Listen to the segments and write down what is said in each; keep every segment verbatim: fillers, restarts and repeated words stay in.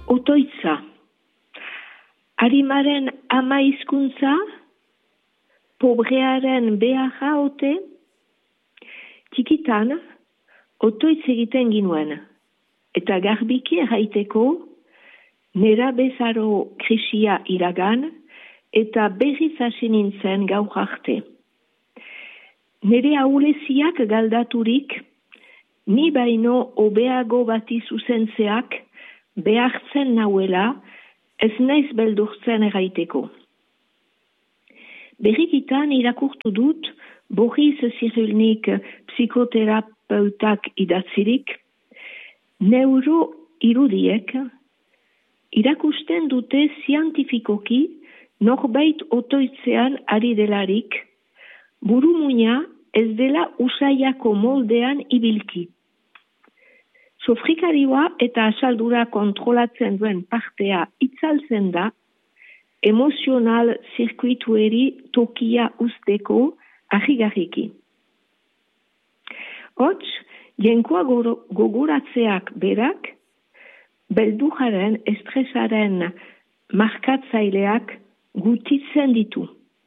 Otoitza. Arimaren ama hizkuntza, pobrearen beharra ote, txikitan, otoitz egiten ginuen. Eta garbiki erraiteko, nera bezaro krisia iragan, eta berriz hasi nintzen gaur arte. Nere ahuleziak galdaturik, ni baino hobeago bati zuzentzeak behartzen nauela, ez naiz beldurtzen erraiteko. Berrikitan irakurtu dut, Boris Cyrulnik psikoterapeutak idatzirik, neuro irudiek irakusten dute zientifikoki norbait otoitzean ari delarik, burumuina ez dela usaiako moldean ibilki. Sofrikarioa eta asaldura kontrolatzen duen partea itzaltzen da, emozional zirkuitueri tokia usteko ahigarriki. Hots, jenkoa gogoratzeak berak, belduraren, estresaren markatzaileak gutitzen ditu.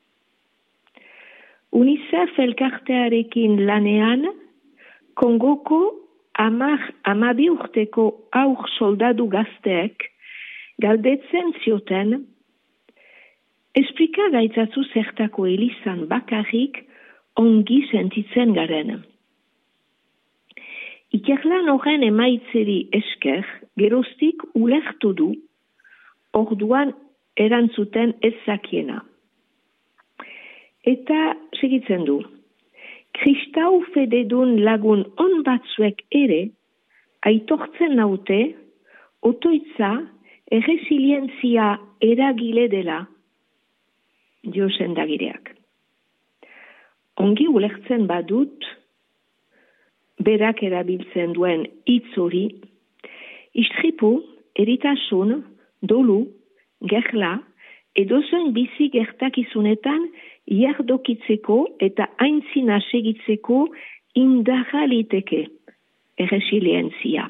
UNICEF elkartearekin lanean, Kongoko amar amabi urteko aur soldadu gazteek galdetzen zioten, esplika gaitzatzu zertako elizan bakarrik ongi sentitzen garen. Ikerlan horren emaitzeri esker, geroztik ulertu du, orduan erantzuten ez zakiena. Eta segitzen du, kristau fededun lagun on batzuek ere, aitortzen naute, otoitza erresilientzia eragile dela, dio sendagireak. Ongi ulertzen badut, berak erabiltzen duen hitz hori, istripu, eritasun, dolu, gerla, edozen bizi gertakizunetan jardokitzeko eta aintzina segitzeko indarra liteke, erresilientzia.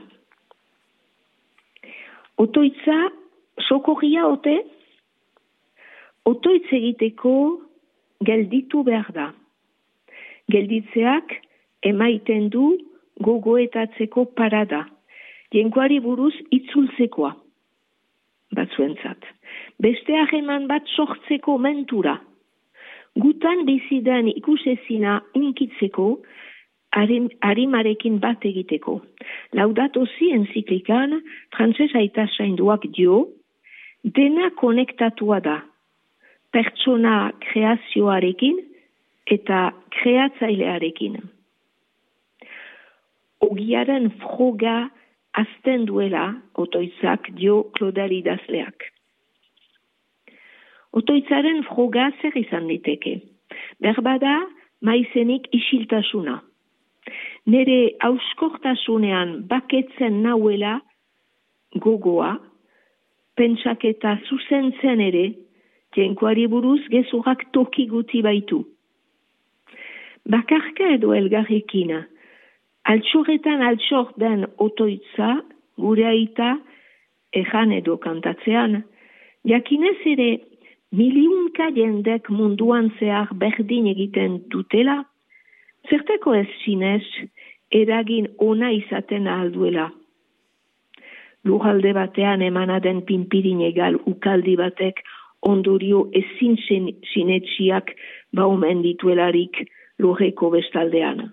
Otoitza, sokorria ote? Otoitz egiteko gelditu behar da. Gelditzeak emaiten du gogoetatzeko parada, jenkoari buruz itzultzekoa. Batzuentzat. Beste hageman bat sortzeko mentura. Gutan biziden ikusezina unkitzeko, arim, arimarekin bat egiteko. Laudato si enziklikan, frantses aita sainduak dio, dena konektatua da. Pertsona kreazioarekin eta kreatzailearekin. Ogiaren froga azten duela otoitzak dio Claudel idazleak. Otoitzaren froga zer izan liteke. Berbada maizenik isiltasuna. Nere auskortasunean baketzen nauela gogoa, pentsaketa zuzentzen ere, jenkoari buruz gezurak toki guti baitu. Bakarka edo elgarrekin, altxorretan altxor den otoitza, gure aita, ejan edo kantatzean, jakinez ere miliunka jendek munduan zehar berdin egiten dutela, zertako ez zinez eragin ona izaten alduela. Lurralde batean emanaden pinpirin egal ukaldi batek ondorio ezin sinetxiak baumen dituelarik lurreko bestaldean.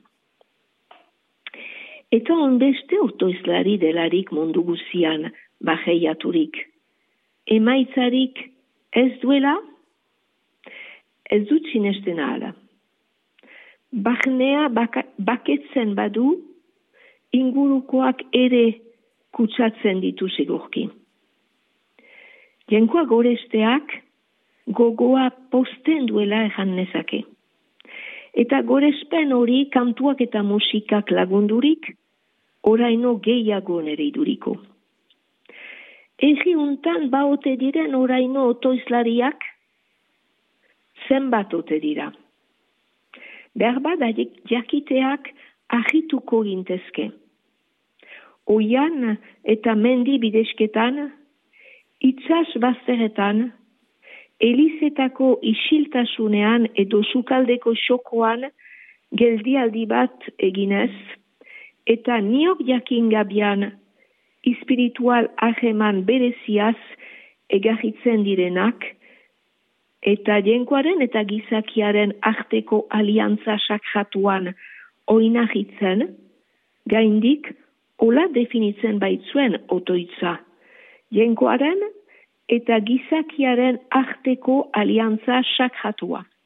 Eta onbeste otoizlari delarik mundu guzian baheiaturik. Emaitzarik ez duela, ez dut sinesten ahala. Barnea baka, baketzen badu, ingurukoak ere kutsatzen ditu sigurki. Jenkoa goresteak gogoa posten duela ejan nezake. Eta gorespen hori kantuak eta musikak lagundurik, oraino gehiago nere iduriko. Egi untan baote diren oraino otoizlariak, zenbat ote dira. Berbada jakiteak ahituko gintezke. Oian eta mendi bidesketan, Itzaz bazteretan, Elizetako isiltasunean edo sukaldeko xokoan geldialdi bat eginez, eta niok jakin gabian espiritual aheman bereziaz egarritzen direnak, eta jenkoaren eta gizakiaren arteko aliantza sakratuan oinahitzen, gaindik hola definitzen baitzuen otoitza. Jenkoaren eta gizakiaren arteko aliantza sakratua.